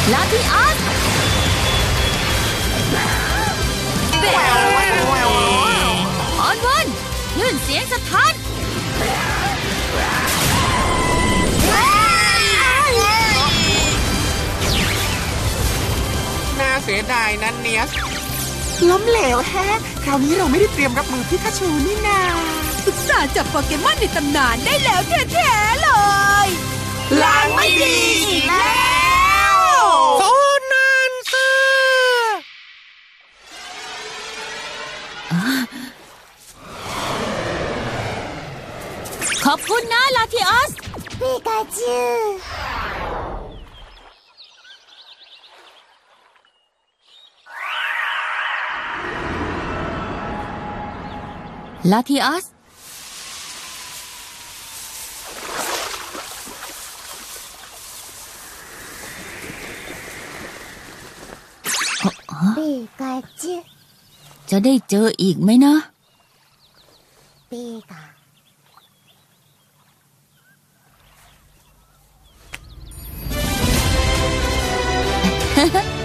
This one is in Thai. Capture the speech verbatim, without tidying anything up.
ลาทิอัสออนวันคลื่นเสียงสถานน่าเสียดายนั้นเนียสล้มเหลวแฮะคราวนี้เราไม่ได้เตรียมรับมือพิกาชูนี่นาอุตส่าห์จับโปเกมอนในตำนานได้แล้วแท้ๆเลยหลังไม่ดีอีกแล้วโซนานเซอขอบคุณนะลาทิอัสปิกาจูลาทิอัสปิกาจูจะได้เจออีกไหมนะปิกา